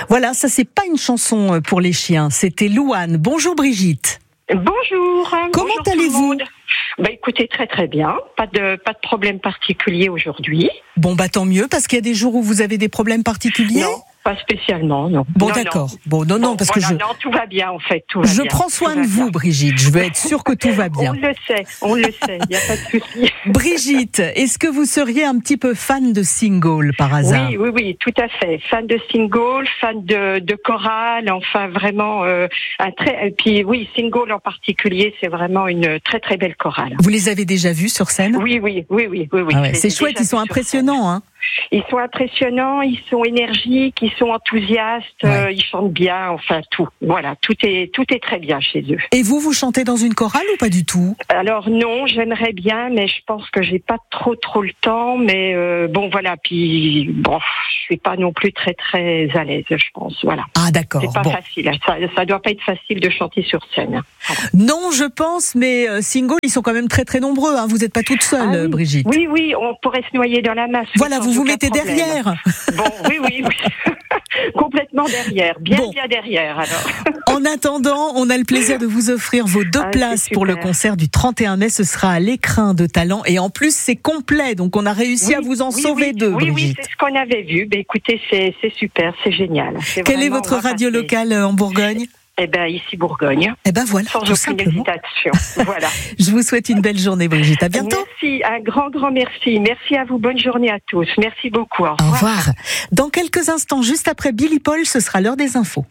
Voilà, ça c'est pas une chanson pour les chiens, c'était Louane. Bonjour Brigitte. Bonjour. Comment bonjour allez-vous ? Écoutez, très très bien. Pas de problème particulier aujourd'hui. Bon tant mieux, parce qu'il y a des jours où vous avez des problèmes particuliers ? Non, pas spécialement, non. Bon non, d'accord. Non. Non, parce voilà, que non, tout va bien en fait. Tout va je bien, prends soin de va vous, bien. Brigitte. Je veux être sûre que tout va bien. On le sait, il n'y a pas de souci. Brigitte, est-ce que vous seriez un petit peu fan de Single par hasard ? Oui, tout à fait. Fan de Single, fan de chorale, enfin vraiment et puis oui, Single en particulier, c'est vraiment une très très belle chorale. Vous les avez déjà vus sur scène ? Oui. Ah ouais, c'est chouette, ils sont impressionnants, hein. Ils sont impressionnants, ils sont énergiques, ils sont enthousiastes, ils chantent bien, enfin tout. Voilà, tout est très bien chez eux. Et vous chantez dans une chorale ou pas du tout ? Alors non, j'aimerais bien, mais je pense que j'ai pas trop le temps. Mais voilà, puis je suis pas non plus très à l'aise, je pense. Voilà. Ah d'accord. C'est pas facile. Ça doit pas être facile de chanter sur scène. Voilà. Non, je pense, mais Single, ils sont quand même très nombreux. Hein. Vous n'êtes pas toute seule, Brigitte. Oui, on pourrait se noyer dans la masse. Voilà, vous mettez derrière. Bon, oui. Complètement derrière, bien derrière alors. En attendant, on a le plaisir de vous offrir vos 2 places pour le concert du 31 mai. Ce sera à l'Écrin de Talent et en plus c'est complet, donc on a réussi à vous en sauver 2. Oui, Brigitte. c'est ce qu'on avait vu. Écoutez, c'est super, c'est génial. Quelle est votre radio locale en Bourgogne ? Ici Bourgogne. Voilà, sans tout aucune simplement. hésitation. Voilà. Je vous souhaite une belle journée, Brigitte. À bientôt. Merci, un grand merci. Merci à vous. Bonne journée à tous. Merci beaucoup. Au revoir. Au revoir. Dans quelques instants, juste après Billy Paul, ce sera l'heure des infos.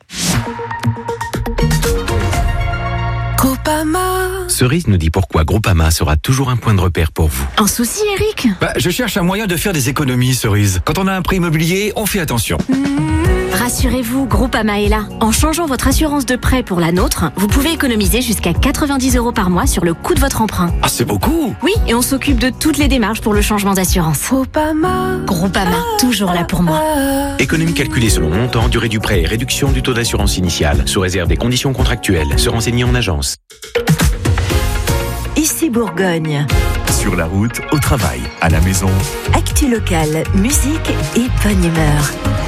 Groupama. Cerise nous dit pourquoi Groupama sera toujours un point de repère pour vous. Un souci, Eric ? Je cherche un moyen de faire des économies, Cerise. Quand on a un prêt immobilier, on fait attention. Rassurez-vous, Groupama est là. En changeant votre assurance de prêt pour la nôtre, vous pouvez économiser jusqu'à 90 € par mois sur le coût de votre emprunt. Ah, c'est beaucoup! Oui, et on s'occupe de toutes les démarches pour le changement d'assurance. Groupama, toujours là pour moi. Économie calculée selon montant, durée du prêt et réduction du taux d'assurance initiale, sous réserve des conditions contractuelles. Se renseigner en agence. Ici Bourgogne. Sur la route, au travail, à la maison. Actu locale, musique et bonne humeur.